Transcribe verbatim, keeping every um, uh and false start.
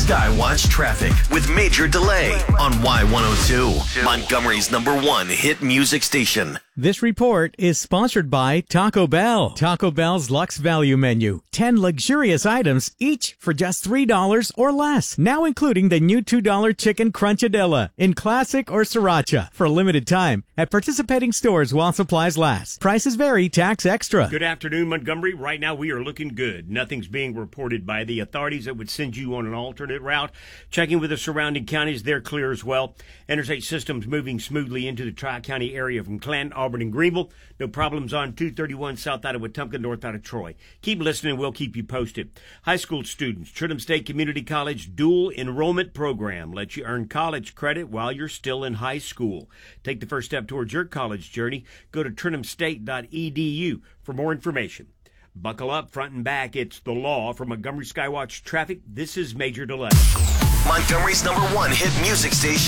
Skywatch Traffic with Major Delay on Y one oh two, Montgomery's number one hit music station. This report is sponsored by Taco Bell. Taco Bell's Luxe Value Menu. ten luxurious items, each for just three dollars or less. Now including the new two dollar Chicken Crunchadilla in Classic or Sriracha for a limited time at participating stores while supplies last. Prices vary, tax extra. Good afternoon, Montgomery. Right now we are looking good. Nothing's being reported by the authorities that would send you on an alternate route. Checking with the surrounding counties, they're clear as well. Interstate systems moving smoothly into the Tri-County area from Clanton, Auburn, and Greenville. No problems on two thirty-one south out of Wetumpka, north out of Troy. Keep listening. We'll keep you posted. High school students, Trenton State Community College dual enrollment program lets you earn college credit while you're still in high school. Take the first step towards your college journey. Go to trenton state dot e d u for more information. Buckle up, front and back. It's the law. From Montgomery Skywatch Traffic, this is Major Delay. Montgomery's number one hit music station.